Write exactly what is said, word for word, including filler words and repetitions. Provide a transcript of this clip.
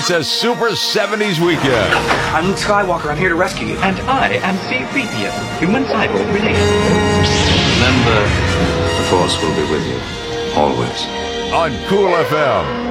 It's a Super seventies weekend. I'm Luke Skywalker. I'm here to rescue you. And I am C three P O, human cyborg relation. Remember, the Force will be with you, always. On Cool F M.